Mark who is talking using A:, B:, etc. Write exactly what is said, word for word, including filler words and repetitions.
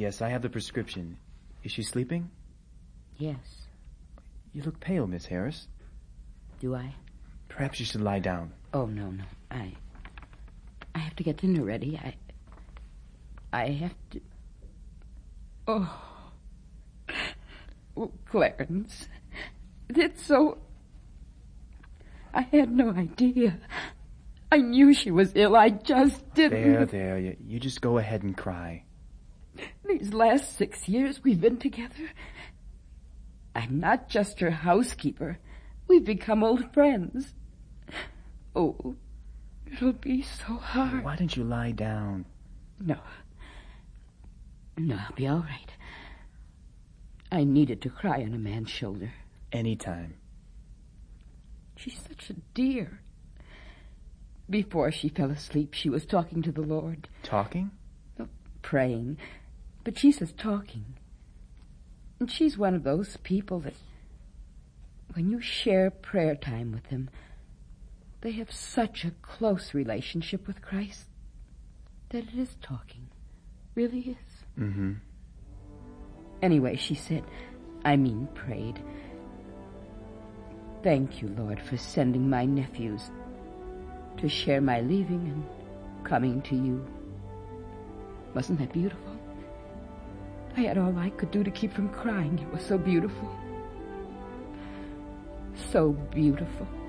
A: Yes, I have the prescription. Is she sleeping?
B: Yes.
A: You look pale, Miss Harris.
B: Do I?
A: Perhaps you should lie down.
B: Oh, no, no. I... I have to get dinner ready. I... I have to... Oh... Oh, Clarence. It's so... I had no idea. I knew she was ill. I just didn't...
A: There, there. You, you just go ahead and cry.
B: These last six years we've been together. I'm not just her housekeeper. We've become old friends. Oh, it'll be so hard.
A: Why don't you lie down?
B: No. No, I'll be all right. I needed to cry on a man's shoulder.
A: Anytime.
B: She's such a dear. Before she fell asleep, she was talking to the Lord.
A: Talking?
B: Oh, praying. But she says talking. And she's one of those people that, when you share prayer time with them, they have such a close relationship with Christ that it is talking. Really is.
A: Mm-hmm.
B: Anyway, she said, I mean prayed, thank you, Lord, for sending my nephews to share my leaving and coming to you. Wasn't that beautiful? I had all I could do to keep from crying. It was so beautiful. So beautiful.